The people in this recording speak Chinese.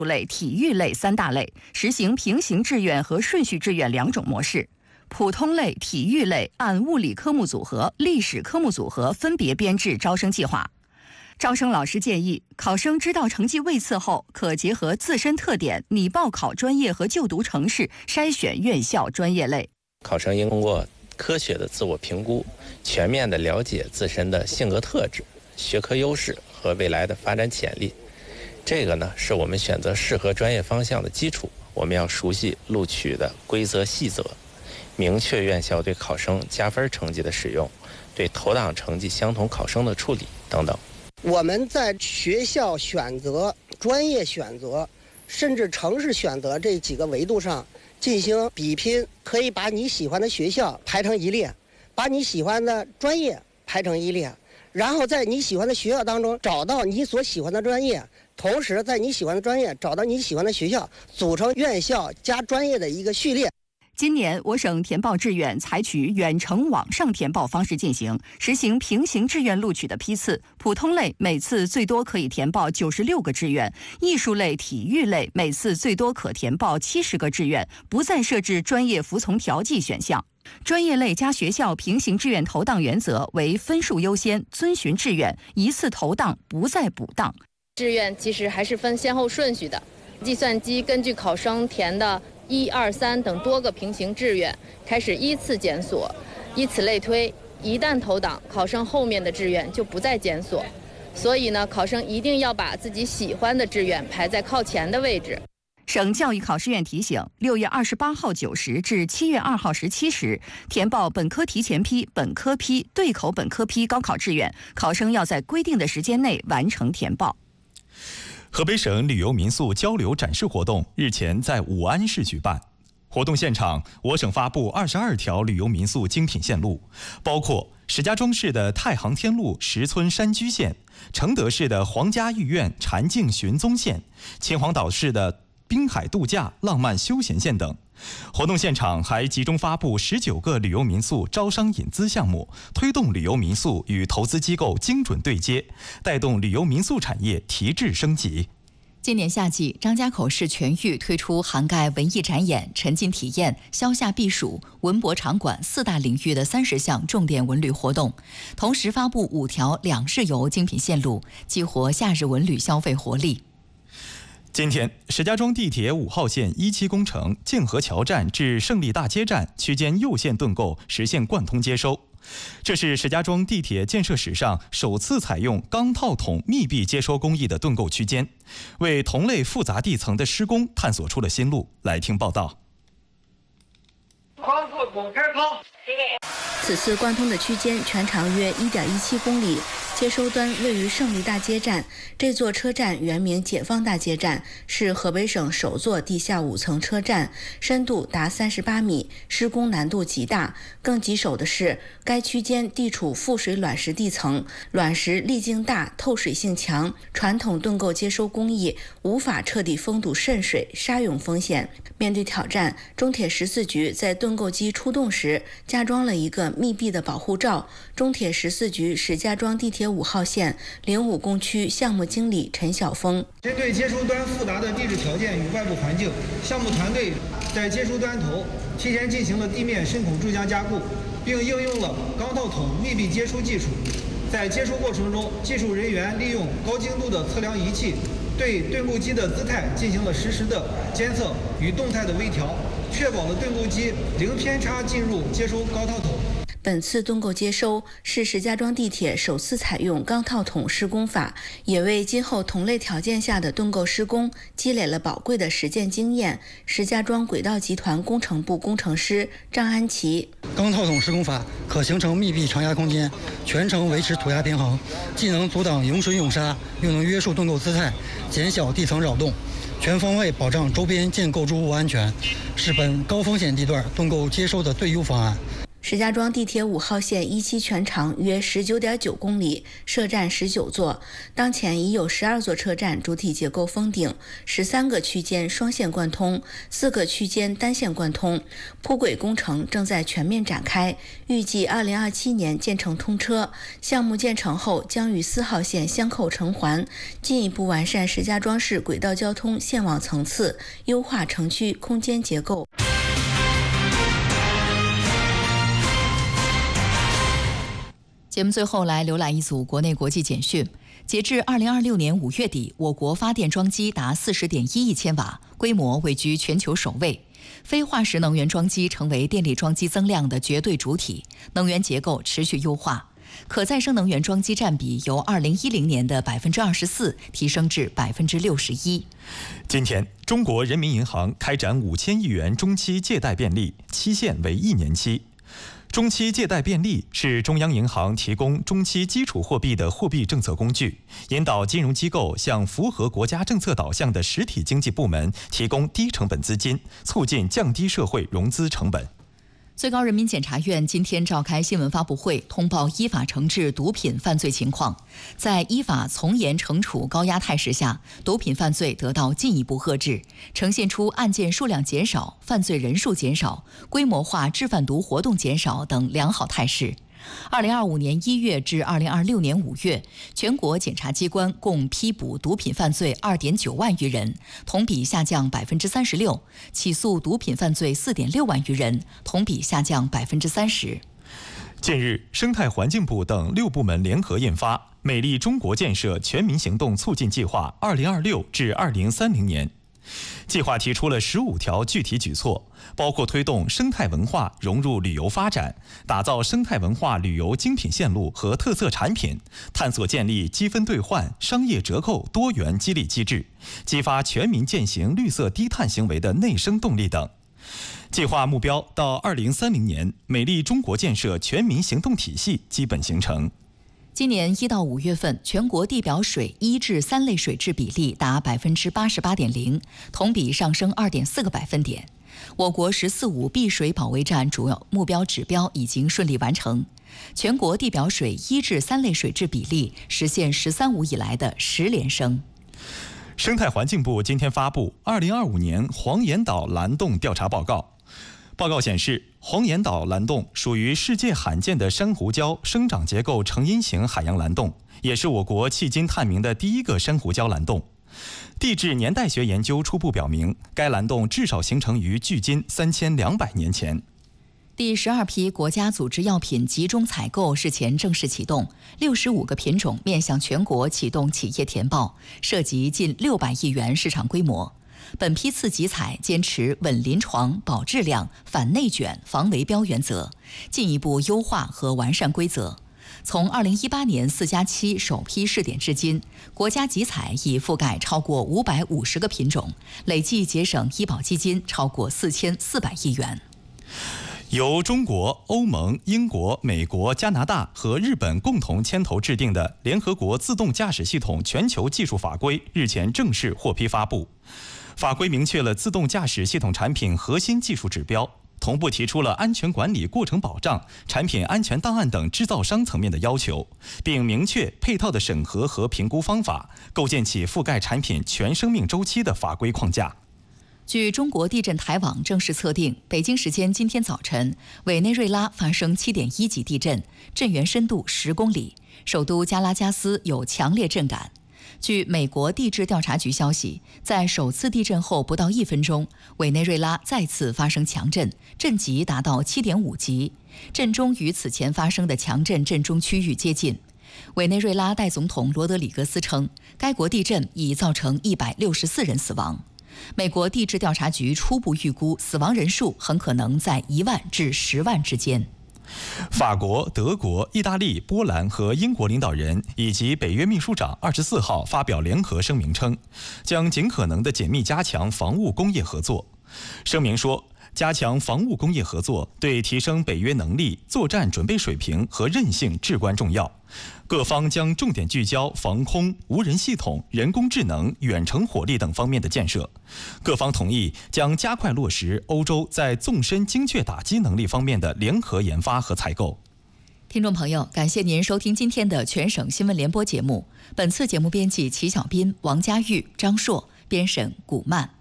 类、体育类3大类，实行平行志愿和顺序志愿2种模式。普通类、体育类按物理科目组合、历史科目组合分别编制招生计划。招生老师建议，考生知道成绩位次后，可结合自身特点、拟报考专业和就读城市筛选院校专业类。 考生应通过科学的自我评估，全面的了解自身的性格特质、学科优势和未来的发展潜力。这个呢，是我们选择适合专业方向的基础。我们要熟悉录取的规则细则，明确院校对考生加分成绩的使用，对投档成绩相同考生的处理等等。 我们在学校选择、专业选择，甚至城市选择这几个维度上进行比拼，可以把你喜欢的学校排成一列，把你喜欢的专业排成一列，然后在你喜欢的学校当中找到你所喜欢的专业，同时在你喜欢的专业找到你喜欢的学校，组成院校加专业的一个序列。 今年我省填报志愿采取远程网上填报方式进行，实行平行志愿录取的批次。普通类每次最多可以填报96个志愿，艺术类、体育类每次最多可填报70个志愿，不再设置专业服从调剂选项。专业类加学校平行志愿投档原则为分数优先，遵循志愿，一次投档不再补档。 志愿其实还是分先后顺序的，计算机根据考生填的1、2、3等多个平行志愿开始依次检索，以此类推，一旦投档，考生后面的志愿就不再检索。所以呢，考生一定要把自己喜欢的志愿排在靠前的位置。 省教育考试院提醒，6月28号9时至7月2号17时，填报本科提前批、本科批、对口本科批高考志愿，考生要在规定的时间内完成填报。 河北省旅游民宿交流展示活动日前在武安市举办。活动现场，我省发布22条旅游民宿精品线路，包括石家庄市的太行天路石村山居线，承德市的皇家御苑禅境寻踪线，秦皇岛市的滨海度假浪漫休闲线等。活动现场还集中发布19个旅游民宿招商引资项目，推动旅游民宿与投资机构精准对接，带动旅游民宿产业提质升级。 今年夏季，张家口市全域推出涵盖文艺展演、沉浸体验、消夏避暑、文博场馆4大领域的30项重点文旅活动，同时发布5条2日游精品线路，激活夏日文旅消费活力。 今天，石家庄地铁5号线1期工程泾河桥站至胜利大街站区间右线盾构实现贯通接收，这是石家庄地铁建设史上首次采用钢套筒密闭接收工艺的盾构区间，为同类复杂地层的施工探索出了新路。来听报道。 此次贯通的区间全长约1.17公里，接收端位于胜利大街站。这座车站原名解放大街站，是河北省首座地下5层车站，深度达38米，施工难度极大。更棘手的是，该区间地处覆水卵石地层，卵石粒径大，透水性强，传统盾构接收工艺无法彻底封堵渗水、沙涌风险。面对挑战，中铁14局在盾构机出动时加装了一个密闭的保护罩。中铁14局石家庄地铁5号线05工区项目经理陈晓峰： 针对接收端复杂的地质条件与外部环境，项目团队在接收端头提前进行了地面深孔注浆加固，并应用了钢套筒密闭接收技术。在接收过程中，技术人员利用高精度的测量仪器对盾构机的姿态进行了实时的监测与动态的微调，确保了盾构机零偏差进入接收高套筒。 本次盾构接收是石家庄地铁首次采用钢套筒施工法，也为今后同类条件下的盾构施工积累了宝贵的实践经验。石家庄轨道集团工程部工程师张安琪： 钢套筒施工法可形成密闭承压空间，全程维持土压平衡，既能阻挡涌水涌沙，又能约束盾构姿态，减小地层扰动，全方位保障周边建构筑物安全，是本高风险地段盾构接收的最优方案。 石家庄地铁5号线一期全长约19.9公里，设站19座，当前已有12座车站主体结构封顶，13个区间双线贯通，4个区间单线贯通，铺轨工程正在全面展开，预计2027年建成通车。项目建成后将与4号线相扣成环，进一步完善石家庄市轨道交通线网层次，优化城区空间结构。 节目最后来浏览一组国内国际简讯。截至2026年5月底，我国发电装机达40.1亿千瓦，规模位居全球首位。非化石能源装机成为电力装机增量的绝对主体，能源结构持续优化。可再生能源装机占比由2010年的24%提升至61%。 今天，中国人民银行开展5000亿元中期借贷便利，期限为1年期。中期借贷便利是中央银行提供中期基础货币的货币政策工具，引导金融机构向符合国家政策导向的实体经济部门提供低成本资金，促进降低社会融资成本。 最高人民检察院今天召开新闻发布会，通报依法惩治毒品犯罪情况。在依法从严惩处高压态势下，毒品犯罪得到进一步遏制，呈现出案件数量减少、犯罪人数减少、规模化制贩毒活动减少等良好态势。2025年1月至2026年5月，全国检察机关共批捕毒品犯罪2.9万余人，同比下降36%；起诉毒品犯罪4.6万余人，同比下降30%。 近日，生态环境部等6部门联合印发《美丽中国建设全民行动促进计划（2026至2030年）》。计划提出了15条具体举措，包括推动生态文化融入旅游发展，打造生态文化旅游精品线路和特色产品，探索建立积分兑换、商业折扣多元激励机制，激发全民践行绿色低碳行为的内生动力等。计划目标到2030年，美丽中国建设全民行动体系基本形成。 今年1到5月份，全国地表水1至3类水质比例达88.0%，同比上升2.4个百分点。我国“14·5”碧水保卫战主要目标指标已经顺利完成，全国地表水1至3类水质比例实现“13·5”以来的10连升。 生态环境部今天发布2025年黄岩岛蓝洞调查报告。报告显示，黄岩岛蓝洞属于世界罕见的珊瑚礁生长结构成因型海洋蓝洞，也是我国迄今探明的第一个珊瑚礁蓝洞。地质年代学研究初步表明，该蓝洞至少形成于距今3200年前。 第12批国家组织药品集中采购日前正式启动，65个品种面向全国启动企业填报，涉及近600亿元市场规模。本批次集采坚持稳临床、保质量、反内卷、防围标原则，进一步优化和完善规则。从2018年4+7首批试点至今，国家集采已覆盖超过550个品种，累计节省医保基金超过4400亿元。 由中国、欧盟、英国、美国、加拿大和日本共同牵头制定的联合国自动驾驶系统全球技术法规日前正式获批发布。法规明确了自动驾驶系统产品核心技术指标，同步提出了安全管理、过程保障、产品安全档案等制造商层面的要求，并明确配套的审核和评估方法，构建起覆盖产品全生命周期的法规框架。 据中国地震台网正式测定，北京时间今天早晨，委内瑞拉发生7.1级地震，震源深度10公里，首都加拉加斯有强烈震感。据美国地质调查局消息，在首次地震后不到1分钟，委内瑞拉再次发生强震，震级达到7.5级，震中与此前发生的强震震中区域接近。委内瑞拉代总统罗德里格斯称，该国地震已造成164人死亡。美国地质调查局初步预估，死亡人数很可能在1万至10万之间。 法国、德国、意大利、波兰和英国领导人以及北约秘书长24号发表联合声明称，将尽可能的紧密加强防务工业合作。声明说， 加强防务工业合作，对提升北约能力、作战准备水平和韧性至关重要。各方将重点聚焦防空、无人系统、人工智能、远程火力等方面的建设。各方同意将加快落实欧洲在纵深精确打击能力方面的联合研发和采购。 听众朋友，感谢您收听今天的全省新闻联播节目。本次节目编辑齐小斌、王佳玉、张硕，编审古曼。